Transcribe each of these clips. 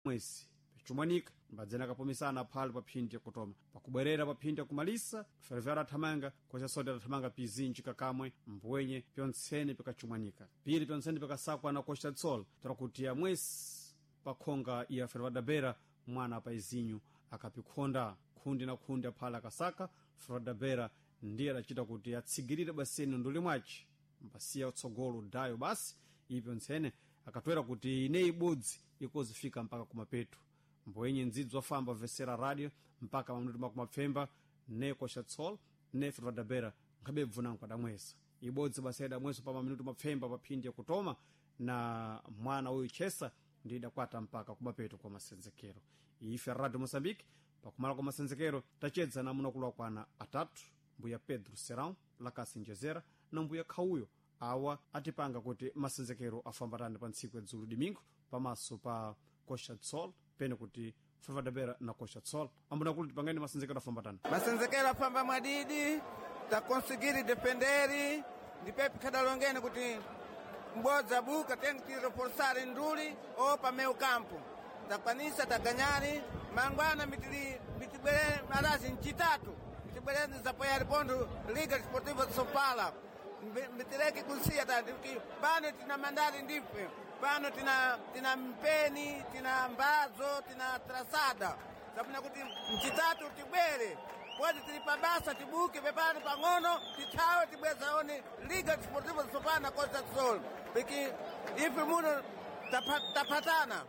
mwezi chumwanika mbadzena kapomisana phali pa phindi yakutoma pakubwerera pa phindi yakumalisa ferroviário athamanga kocha sote athamanga pizinji kakamwe mbwenye pyontsene pikachumwanika pili pyontsene pikasakwa na kocha tsol tirakuti ya mwezi pakhonga ya ferroviário da Beira mwana pa izinyu akapikhonda khundi na khundi aphala akasaka ferroviário da Beira ndiye adacita kuti atsigirire baseni nduli mwace mpasiya utsogolo dayo basi ipyo ntsene akatwera kuti ine ibodzi ikozifika mpaka kumapeto mbwenye ndzidzi wafamba vesera radio mpaka mamunuti makumapfemba ne kocha tsol ne ferroviário da Beira nkhabe bvunanko adamwesa ibodzi basi adamweso pa mamunuti mapfemba pa phindi yakutoma na mwana uyu chesa ndi idakwata mpaka kumapeto kwa masenzekero ife radio Moçambique pakumala kwa masenzekero tachedza na munakulwa kwana atatu mbuya Pedro Serão lakasi njezera na mbuya Khauyo awa atipanga kuti masenzekero afambatane pa ntsiku ya dzulu domingo pamaso pa kocha tsol pene kuti ferroviário da Beira na kocha tsol ambona kuti pangani masenzekero afambatane masenzekero afamba mwadidi takonsigiri dependeri ndipepi kadalongene kuti mbodza buka tengi tiro forsari nduli o pa meu campo takwanisa taganyari mangwana mitibwere marazi nchitatu mitibwere zapoyari pondu Liga Desportiva de Sofala mitireki kunsia tati pano tina mandari ndipe pano tina mpeni tina mbazo tina trasada sapuna kuti nchitatu tibwere poti tilipabasa tibuke pepano pang'ono tithawe tibweza one Liga Desportiva de Sofala na Costa do Sol piki ife muno tapatana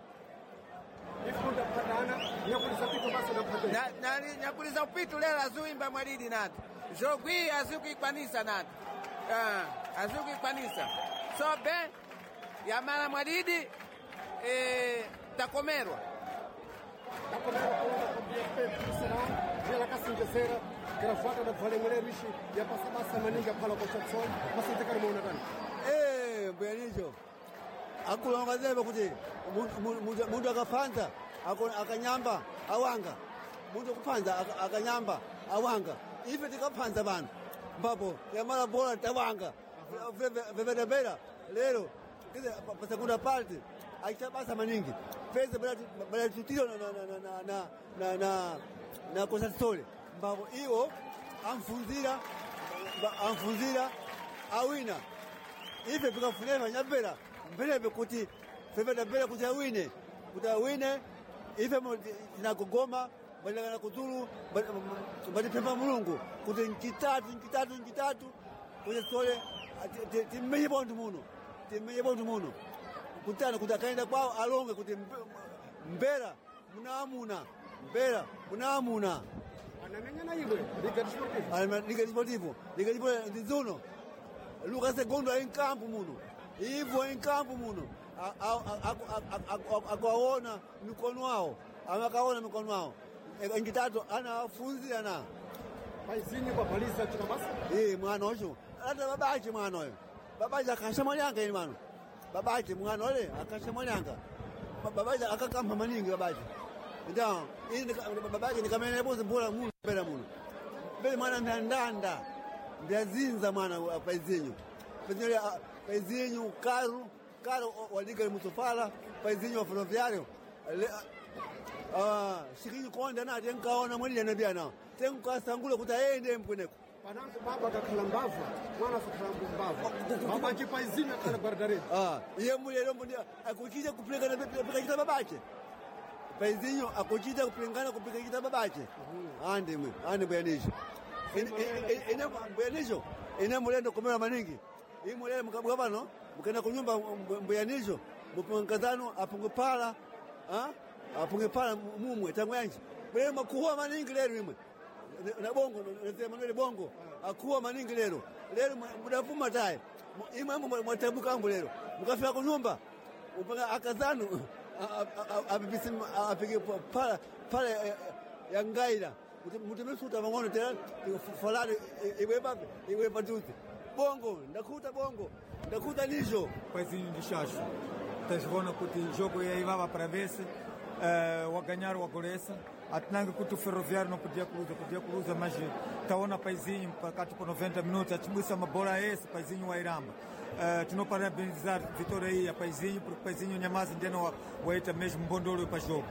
nyakuliza upitu lelo azuimba mwadidi nati jogwi azikuikwanisa nati azikuikwanisa sobe yamala mwadidi takomerwa pela kasinjezera gravata da Valenguele Rishi ya pasabasa maninga pala kwa Chatson masinteka muona tani bwenijo akulonga zebe kuti mundu akafanza akanyamba awanga mundu kufanza akanyamba awanga ife tikafanza bana mbapo yamala bola tawanga Ferroviário da Beira lero kize pa segunda parte aitabasa maningi feze bala tutiro na kosa sole mbapo iwo amfunzira awina ife pikafuneva nyabera mbelebe kuti Ferroviário da Beira kuti awine ife tinagogoma balagana kuduru balipemba mulungu kuti nkitatu kuti sole timenye bondu muno kutana kuti akaenda kwao alonge kuti mbera munaamuna anamenyana iwe Liga Desportivo ndizuno Lucas Segundo em campo muno ivo em campo muno akaona mikono wao amakaona mikono wao ngitatu anafunzira na paizinho kwa polisi chikabasa mwana ocho ata babaje mwana oyo babaje akasha mwanyanga ni mwana babaje mwana ole akasha mwanyanga babaje akakamba maningi babaje ndio babaje nikamene bozi mbula muno mbele muno mbele mwana ndanda ndiazinza mwana paizinho caro wa Liga Mutsofala paizinho wa Ferroviário shikinyi konda na tenkaona mwelile na biana tenkasangula kuti aende mpweneko pananzo baba akakhala mbavu mwana asakhala mbavu baba chipaizinho akhala guardarede iye mulelo mbundi akuchita kupilingana pikachita babache paizinho akuchita kupilingana kupikachita babache ande bwenisho ine mulendo komera maningi iyi mulele mukabwa pano mukenda kunyumba mbweyanisho mupangazano apungupala apungepala mumwe tangu yanji bwe makuwa maningi lero imwe na bongo nasema nile bongo akuwa maningi lero mudafuma taye imwe mwatabuka ambu lero mukafika kunyumba upanga akazano apige pala ya ngaira mutemesuta mangono tena falale iwe patuti bongo ndakuta nisho paizinho de chacho tazivona kuti jogo yaivava para vese waganhar o Agoresa atinanga kuti o Ferroviário não podia cruzar mas taona paizinho pakati por 90 minutos atibwisa mabola esse paizinho wa Iramba Tino parabenizar vitória aí a Paizinho, porque Paizinho Nhamazi ndeno waita mesmo mbondolo para jogo.